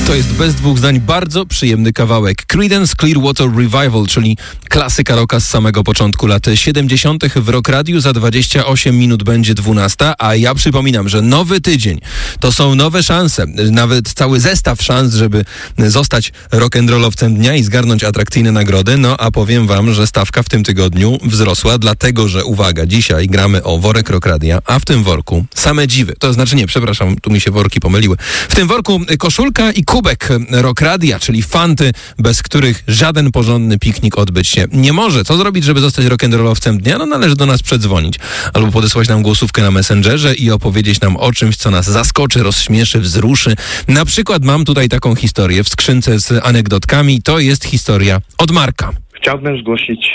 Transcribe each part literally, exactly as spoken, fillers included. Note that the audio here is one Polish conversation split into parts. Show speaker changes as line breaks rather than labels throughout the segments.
To jest bez dwóch zdań bardzo przyjemny kawałek. Creedence Clearwater Revival, czyli klasyka rocka z samego początku lat siedemdziesiątych w Rock Radiu. Za dwadzieścia osiem minut będzie dwunasta, a ja przypominam, że nowy tydzień to są nowe szanse, nawet cały zestaw szans, żeby zostać rock'n'rollowcem dnia i zgarnąć atrakcyjne nagrody. No a powiem wam, że stawka w tym tygodniu wzrosła, dlatego że uwaga, dzisiaj gramy o worek Rock Radia, a w tym worku same dziwy. To znaczy nie, przepraszam, tu mi się worki pomyliły. W tym worku koszulka i kubek Rock Radia, czyli fanty, bez których żaden porządny piknik odbyć się nie może. Co zrobić, żeby zostać rock'n'rollowcem dnia? No należy do nas przedzwonić albo podesłać nam głosówkę na Messengerze i opowiedzieć nam o czymś, co nas zaskoczy, rozśmieszy, wzruszy. Na przykład mam tutaj taką historię w skrzynce z anegdotkami. To jest historia od Marka.
Chciałbym zgłosić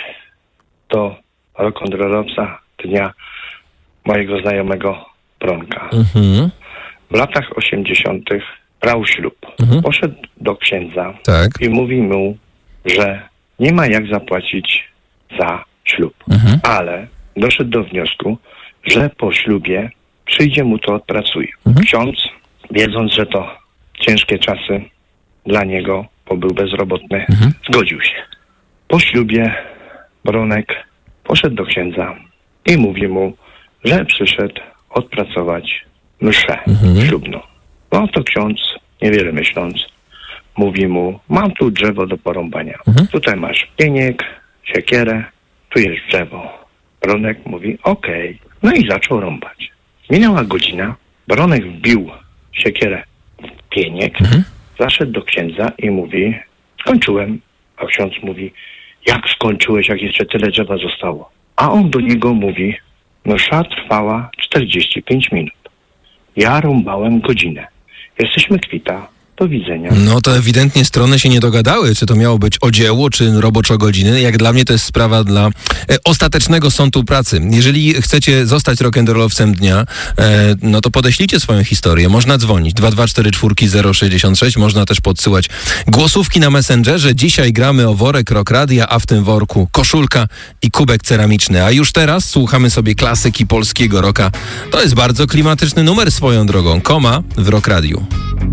do rock'n'rollowca dnia mojego znajomego Bronka.
Mhm.
W latach osiemdziesiątych brał ślub.
Mhm.
Poszedł do księdza
Tak.
i mówi mu, że nie ma jak zapłacić za ślub.
Mhm.
Ale doszedł do wniosku, że po ślubie przyjdzie mu to odpracuje.
Mhm.
Ksiądz, wiedząc, że to ciężkie czasy dla niego, bo był bezrobotny,
Mhm.
zgodził się. Po ślubie Bronek poszedł do księdza i mówi mu, że przyszedł odpracować mszę
Mhm.
ślubną. No to ksiądz, niewiele myśląc, mówi mu, mam tu drzewo do porąbania.
Mhm.
Tutaj masz pieniek, siekierę, tu jest drzewo. Bronek mówi, okej. No i zaczął rąbać. Minęła godzina, Bronek wbił siekierę w pieniek,
Mhm.
zaszedł do księdza i mówi, skończyłem. A ksiądz mówi, jak skończyłeś, jak jeszcze tyle drzewa zostało? A on do niego mówi, msza trwała czterdzieści pięć minut. Ja rąbałem godzinę. Jesteśmy kwita. Do widzenia.
No to ewidentnie strony się nie dogadały, czy to miało być o dzieło, czy roboczo godziny. Jak dla mnie to jest sprawa dla e, ostatecznego sądu pracy. Jeżeli chcecie zostać rock'n'rollowcem dnia, e, no to podeślijcie swoją historię. Można dzwonić dwa dwa cztery cztery zero sześć sześć, można też podsyłać głosówki na Messengerze. Dzisiaj gramy o worek Rock Radia, a w tym worku koszulka i kubek ceramiczny. A już teraz słuchamy sobie klasyki polskiego rocka. To jest bardzo klimatyczny numer swoją drogą. Koma w Rock Radiu.